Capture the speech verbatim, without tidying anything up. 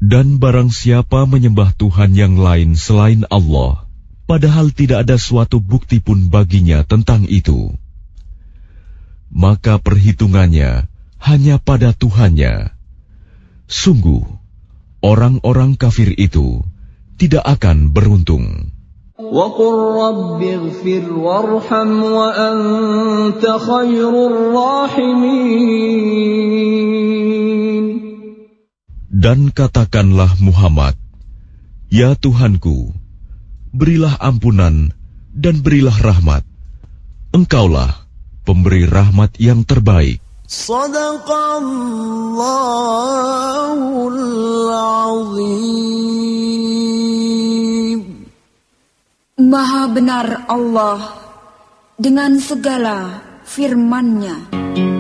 Dan barang siapa menyembah Tuhan yang lain selain Allah, padahal tidak ada suatu bukti pun baginya tentang itu, maka perhitungannya hanya pada Tuhannya. Sungguh, orang-orang kafir itu tidak akan beruntung. وَقُلْ رَبِّ اغْفِرْ وَارْحَمْ وَأَنْتَ خَيْرُ الرَّاحِمِينَ. Dan katakanlah Muhammad, ya Tuhanku, berilah ampunan dan berilah rahmat. Engkaulah pemberi rahmat yang terbaik. Shadaqallahul azim. Maha benar Allah dengan segala firman-Nya.